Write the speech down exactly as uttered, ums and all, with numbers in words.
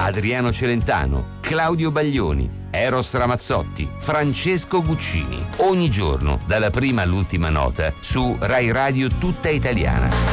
Adriano Celentano, Claudio Baglioni, Eros Ramazzotti, Francesco Guccini. Ogni giorno, dalla prima all'ultima nota, su Rai Radio Tutta Italiana.